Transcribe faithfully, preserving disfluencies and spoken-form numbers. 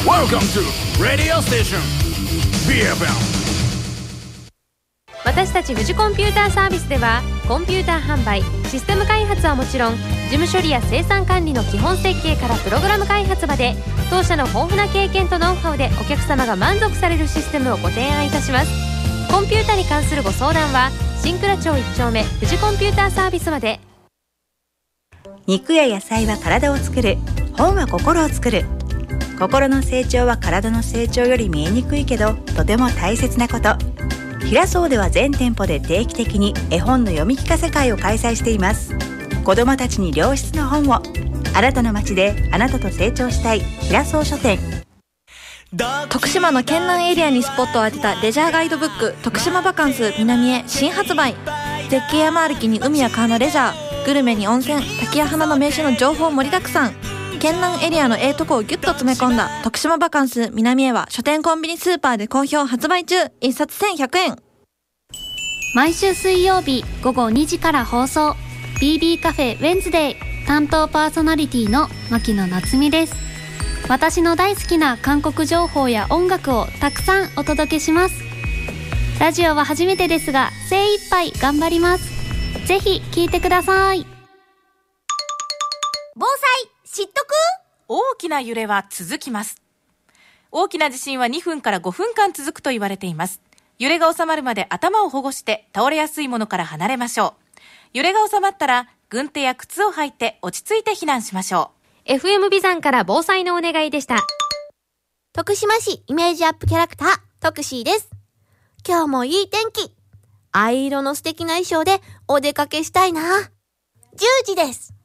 Welcome to Radio Station ビーエフエム。 私たち富士コンピューターサービスではコンピューター販売、システム開発はもちろん、事務処理や生産管理の基本設計からプログラム開発まで、当社の豊富な経験とノウハウでお客様が満足されるシステムをご提案いたします。コンピュータに関するご相談は新倉町いっ丁目富士コンピューターサービスまで。 肉や野菜は体を作る、本は心を作る。心の成長は体の成長より見えにくいけどとても大切なこと。平荘では全店舗で定期的に絵本の読み聞かせ会を開催しています。子どもたちに良質の本を。あなたの街であなたと成長したい平荘書店。 徳島の県南エリアにスポットを当てたレジャーガイドブック、徳島バカンス南へ新発売。絶景山歩きに海や川のレジャー、グルメに温泉、滝や花の名所の情報盛りだくさん。県南エリアのええとこをギュッと詰め込んだ徳島バカンス南へは書店コンビニスーパーで好評発売中。一冊せんひゃくえん。 毎週水曜日午後にじから放送 ビービー カフェウェンズデイ、担当パーソナリティの牧野夏美です。私の大好きな韓国情報や音楽をたくさんお届けします。ラジオは初めてですが精一杯頑張ります。ぜひ聞いてください。 防災知っとく？大きな揺れは続きます。大きな地震はにふんからごふんかん続くと言われています。揺れが収まるまで頭を保護して倒れやすいものから離れましょう。揺れが収まったら軍手や靴を履いて落ち着いて避難しましょう。 エフエム ビザンから防災のお願いでした。 徳島市イメージアップキャラクタートクシーです。今日もいい天気。藍色の素敵な衣装でお出かけしたいな。じゅうじです。